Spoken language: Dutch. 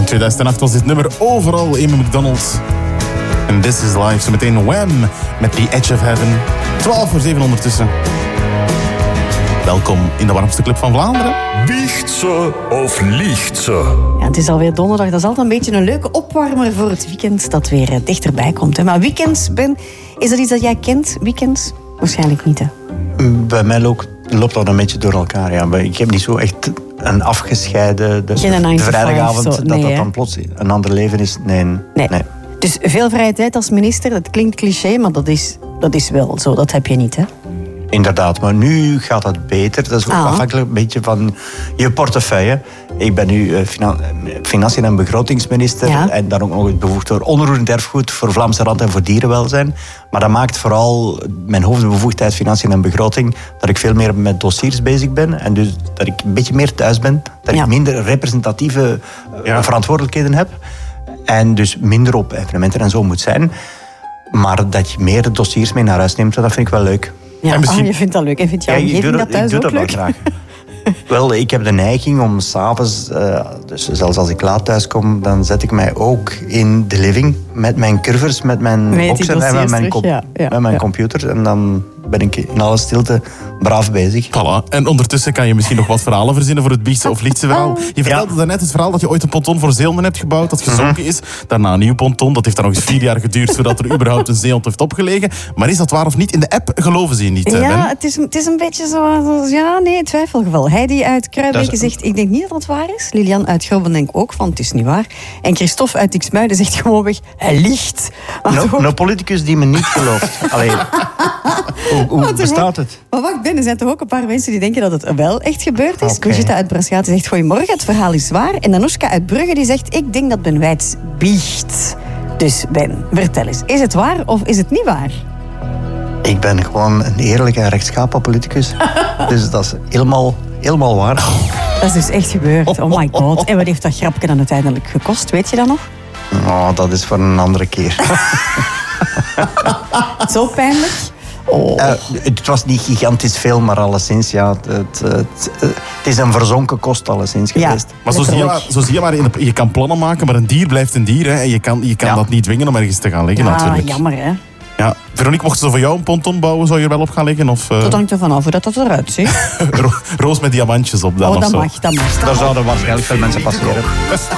2008 was dit nummer overal. Amy Macdonald. En This Is Life. Zometeen Wham! Met The Edge of Heaven. 7:12 ondertussen. Welkom in de warmste club van Vlaanderen. Biecht ze of liegt ze? Ja, het is alweer donderdag. Dat is altijd een beetje een leuke opwarmer voor het weekend dat weer dichterbij komt. Hè. Maar weekends, Ben, is dat iets dat jij kent? Weekends? Waarschijnlijk niet, hè? Bij mij loopt dat een beetje door elkaar. Ja. Ik heb niet zo echt een afgescheiden... De vrijdagavond, zo, nee, dat dan plots een ander leven is. Nee. Dus veel vrije tijd als minister, dat klinkt cliché, maar dat is wel zo. Dat heb je niet, hè? Inderdaad, maar nu gaat het beter. Dat is ook afhankelijk een beetje van je portefeuille. Ik ben nu financiën- en begrotingsminister. Ja. En dan ook nog bevoegd voor onroerend erfgoed, voor Vlaamse rand en voor dierenwelzijn. Maar dat maakt vooral mijn hoofdbevoegdheid financiën en begroting dat ik veel meer met dossiers bezig ben. En dus dat ik een beetje meer thuis ben. Dat ik minder representatieve verantwoordelijkheden heb. En dus minder op evenementen en zo moet zijn. Maar dat je meer dossiers mee naar huis neemt, dat vind ik wel leuk. Ja, je vindt dat leuk. En vindt jouw omgeving dat thuis ook leuk? Graag. Wel, ik heb de neiging om s'avonds, dus zelfs als ik laat thuis kom, dan zet ik mij ook in de living met mijn curvers, met mijn boxen en met mijn computer. En dan ben ik in alle stilte braaf bezig. Voilà. En ondertussen kan je misschien nog wat verhalen verzinnen voor het Biechtse of Lichtse verhaal. Je vertelde daarnet het verhaal dat je ooit een ponton voor zeehonden hebt gebouwd, dat gezonken is. Daarna een nieuw ponton. Dat heeft dan nog eens 4 jaar geduurd voordat er überhaupt een zeehond heeft opgelegen. Maar is dat waar of niet? In de app geloven ze je niet, Ben? Ja, het is een beetje zo... Ja, nee, twijfelgeval. Heidi uit Kruibeke zegt, ik denk niet dat het waar is. Lilian uit Grobben denkt ook van, het is niet waar. En Christophe uit Xmuiden zegt gewoonweg, hij liegt. Een politicus die me niet gelooft. Allee, hoe bestaat het? Maar wacht, Ben, er zijn toch ook een paar mensen die denken dat het wel echt gebeurd is. Brigitte uit Braschaat zegt, goedemorgen, het verhaal is waar. En Danushka uit Brugge die zegt, ik denk dat Ben Wijts biecht. Dus Ben, vertel eens, is het waar of is het niet waar? Ik ben gewoon een eerlijke en rechtschapen politicus. Dus dat is helemaal waar. Dat is dus echt gebeurd, oh my god. En wat heeft dat grapje dan uiteindelijk gekost, weet je dat nog? Oh, dat is voor een andere keer. Zo pijnlijk? Het was niet gigantisch veel, maar alleszins, ja. Het is een verzonken kost alleszins geweest. Maar zo zie je maar, je kan plannen maken, maar een dier blijft een dier. Hè. En je kan dat niet dwingen om ergens te gaan liggen, natuurlijk. Jammer, hè. Ja. Veronique, mochten ze voor jou een ponton bouwen, zou je er wel op gaan liggen? Of, Dat hangt ervan af hoe dat eruit ziet. Roos met diamantjes op dan, dat mag. Daar zouden waarschijnlijk veel mensen passeren.